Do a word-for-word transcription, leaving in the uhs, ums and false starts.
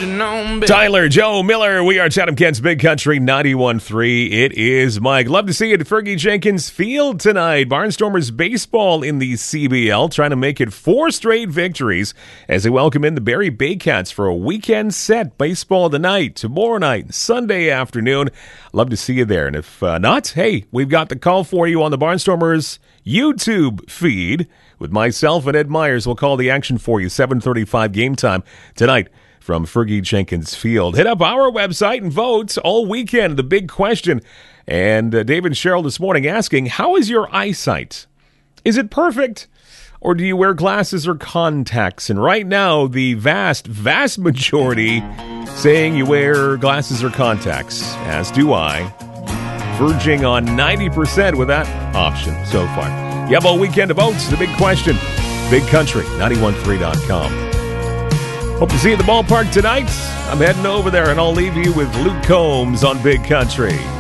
should've known better. Tyler, Joe Miller, we are Chatham Kent's Big Country ninety-one point three. It is Mike. Love to see you at Fergie Jenkins Field tonight. Barnstormers baseball in the C B L, trying to make it four straight victories as they welcome in the Barrie Baycats for a weekend set. Baseball tonight, tomorrow night, Sunday afternoon. Love to see you there. And if uh, not, hey, we've got the call for you on the Barnstormers YouTube feed with myself and Ed Myers. We'll call the action for you, seven thirty-five game time tonight from Fergie Jenkins Field. Hit up our website and vote all weekend. The big question. And uh, David and Cheryl this morning asking, how is your eyesight? Is it perfect? Or do you wear glasses or contacts? And right now, the vast, vast majority saying you wear glasses or contacts, as do I. Verging on ninety percent with that option so far. You have all weekend to vote. The big question. Big Country, nine one three dot com. Hope to see you at the ballpark tonight. I'm heading over there, and I'll leave you with Luke Combs on Big Country.